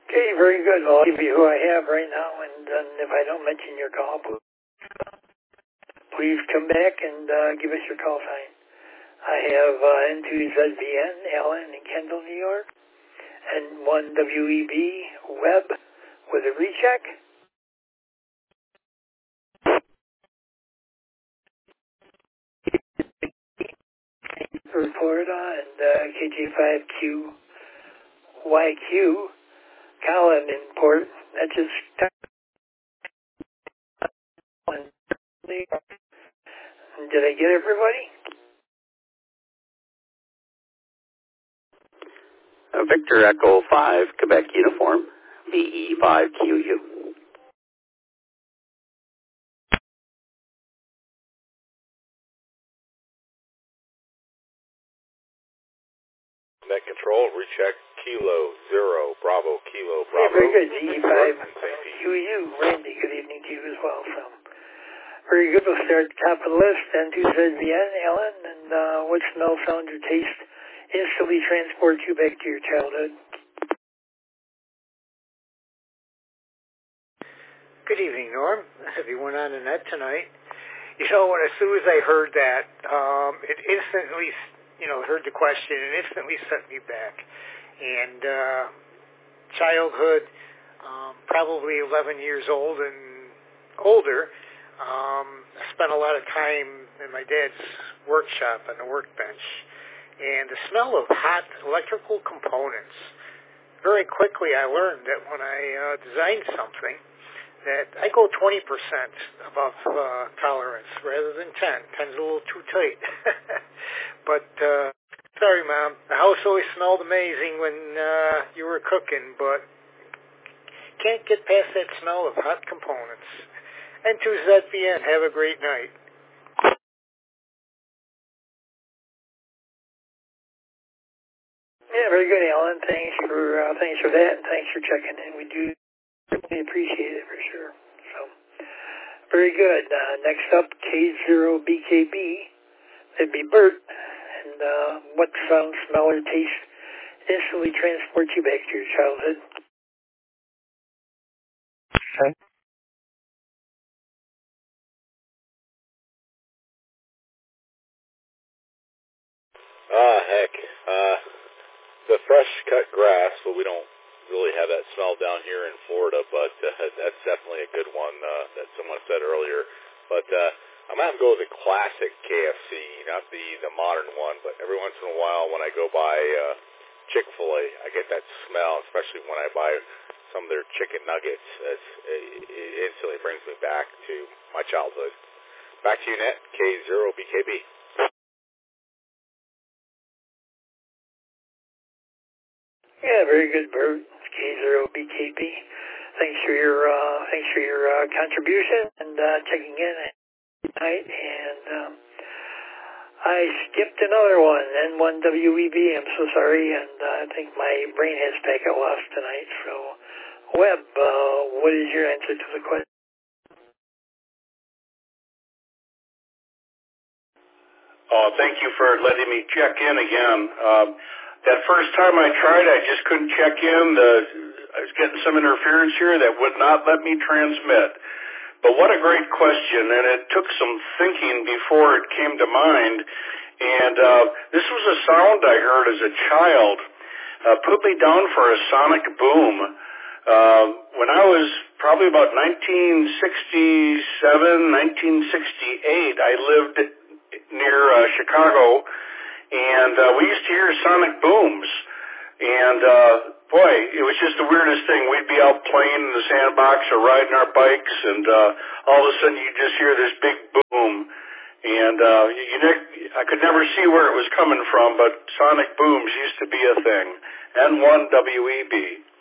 Okay, very good. Well, I'll give you who I have right now, and if I don't mention your call, please come back and give us your call sign. I have N2ZBN, Allen in Kendall, New York, and 1WEB Web with a recheck. For Florida, and KJ5QYQ, Colin in Port. That's just did I get everybody? Victor Echo 5, Quebec Uniform, VE5QU. Net Control, recheck Kilo 0, Bravo, Kilo, Bravo. Yeah, very good. VE5QU, Randy, good evening to you as well. So, very good. We'll start at the top of the list. N2ZBN, Alan, and what smell, sound, or taste instantly transports you back to your childhood? Good evening, Norm. Everyone on the net tonight. You know, as soon as I heard that, it instantly, heard the question and instantly sent me back. And childhood, probably 11 years old and older, I spent a lot of time in my dad's workshop on the workbench. And the smell of hot electrical components. Very quickly I learned that when I designed something, that I go 20% above tolerance rather than 10. 10's a little too tight. But, sorry, Mom. The house always smelled amazing when you were cooking, but can't get past that smell of hot components. N2ZBN, have a great night. Yeah, very good, Alan. Thanks for that, and thanks for checking in. We do really appreciate it for sure. So, very good. Next up, K0BKB. That'd be Bert. And what sound, smell, or taste instantly transports you back to your childhood? Okay. Heck. The fresh cut grass, well, we don't really have that smell down here in Florida, but that's definitely a good one that someone said earlier. But I'm going to go with the classic KFC, not the modern one, but every once in a while when I go by Chick-fil-A, I get that smell, especially when I buy some of their chicken nuggets. It instantly brings me back to my childhood. Back to you, Net, K0BKB. Yeah, very good, Bert. K0BKB. Thanks for your contribution and checking in tonight. And I skipped another one, N1WEB. I'm so sorry, and I think my brain has packet lost tonight. So, Webb, what is your answer to the question? Thank you for letting me check in again. That first time I tried, I just couldn't check in. I was getting some interference here that would not let me transmit. But what a great question, and it took some thinking before it came to mind. And this was a sound I heard as a child. Put me down for a sonic boom. When I was probably about 1967, 1968, I lived near Chicago. And we used to hear sonic booms. And, boy, it was just the weirdest thing. We'd be out playing in the sandbox or riding our bikes, and all of a sudden you'd just hear this big boom. And I could never see where it was coming from, but sonic booms used to be a thing. N1WEB.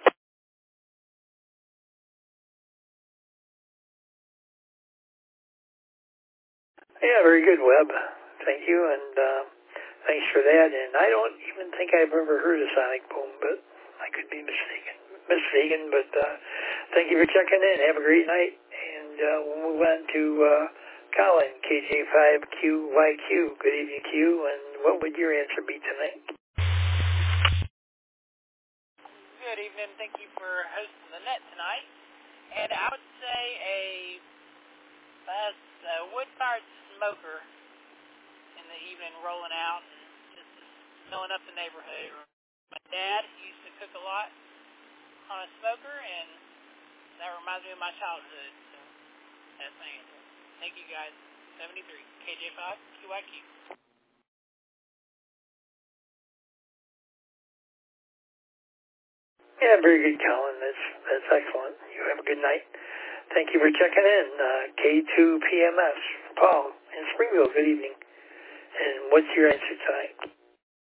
Yeah, very good, Webb. Thank you, and thanks for that. And I don't even think I've ever heard a sonic boom, but I could be mistaken. But thank you for checking in. Have a great night. And we'll move on to Colin, KJ5QYQ. Good evening to you. And what would your answer be tonight? Good evening. Thank you for hosting the net tonight. And I would say a wood-fired smoker in the evening, rolling out and just smelling up the neighborhood. My dad used to cook a lot on a smoker, and that reminds me of my childhood. So that's my answer. Thank you, guys. 73 KJ5 QIQ. Yeah, very good, Colin. That's excellent. You have a good night. Thank you for checking in. K2PMS, Paul in Springville. Good evening. And what's your answer tonight?